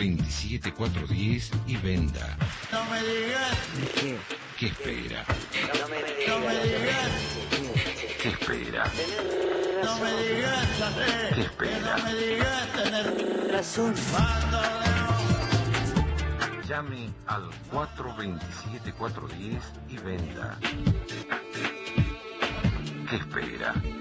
427-410 y venda. No me digas. ¿Qué? ¿Qué espera? No me digas. ¿Qué espera? No me digas. ¿Qué espera? No me digas tener Razón. Llame al 427-410 y venda. ¿Qué espera?